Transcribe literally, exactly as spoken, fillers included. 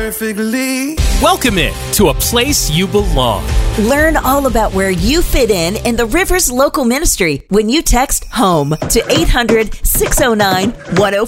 perfectly. Welcome in to a place you belong. Learn all about where you fit in in the Rivers Local Ministry when you text HOME to eight hundred, six oh nine, one oh